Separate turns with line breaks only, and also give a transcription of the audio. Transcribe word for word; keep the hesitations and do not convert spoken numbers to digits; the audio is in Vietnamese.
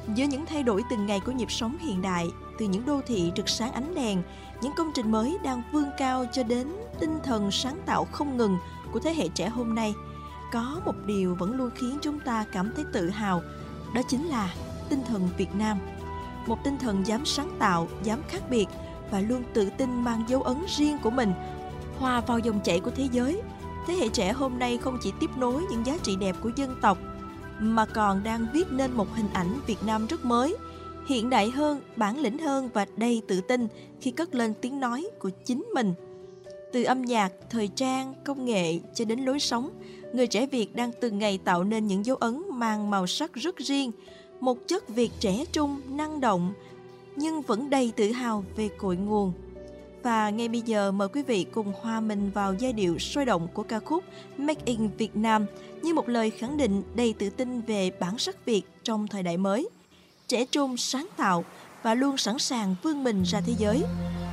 Giữa những thay đổi từng ngày của nhịp sống hiện đại, từ những đô thị rực sáng ánh đèn, những công trình mới đang vươn cao cho đến tinh thần sáng tạo không ngừng của thế hệ trẻ hôm nay, có một điều vẫn luôn khiến chúng ta cảm thấy tự hào, đó chính là tinh thần Việt Nam. Một tinh thần dám sáng tạo, dám khác biệt và luôn tự tin mang dấu ấn riêng của mình, hòa vào dòng chảy của thế giới. Thế hệ trẻ hôm nay không chỉ tiếp nối những giá trị đẹp của dân tộc, mà còn đang viết nên một hình ảnh Việt Nam rất mới, hiện đại hơn, bản lĩnh hơn và đầy tự tin khi cất lên tiếng nói của chính mình. Từ âm nhạc, thời trang, công nghệ cho đến lối sống, người trẻ Việt đang từng ngày tạo nên những dấu ấn mang màu sắc rất riêng, một chất Việt trẻ trung, năng động, nhưng vẫn đầy tự hào về cội nguồn. Và ngay bây giờ mời quý vị cùng hòa mình vào giai điệu sôi động của ca khúc Make in Việt Nam như một lời khẳng định đầy tự tin về bản sắc Việt trong thời đại mới. Trẻ trung, sáng tạo và luôn sẵn sàng vươn mình ra thế giới.